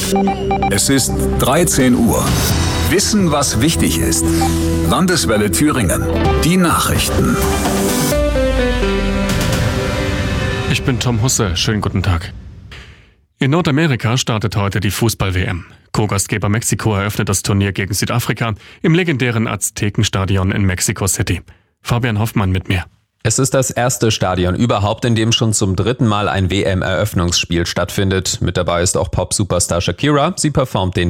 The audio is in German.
Es ist 13 Uhr. Wissen, was wichtig ist. Landeswelle Thüringen. Die Nachrichten. Ich bin Tom Husse. Schönen guten Tag. In Nordamerika startet heute die Fußball-WM. Co-Gastgeber Mexiko eröffnet das Turnier gegen Südafrika im legendären Aztekenstadion in Mexico City. Fabian Hoffmann mit mir. Es ist das erste Stadion überhaupt, in dem schon zum 3. Mal ein WM-Eröffnungsspiel stattfindet. Mit dabei ist auch Pop-Superstar Shakira. Sie performt den